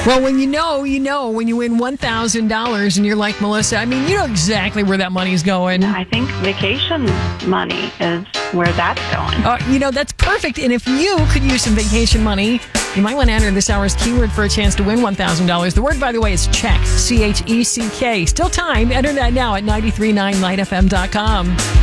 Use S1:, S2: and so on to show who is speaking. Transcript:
S1: Well, when you know, when you win $1,000 and you're like Melissa, I mean, you know exactly where that money's going.
S2: I think vacation money is where that's going.
S1: That's perfect. And if you could use some vacation money, you might want to enter this hour's keyword for a chance to win $1,000. The word, by the way, is check. CHECK. Still time. Enter that now at 939lightfm.com.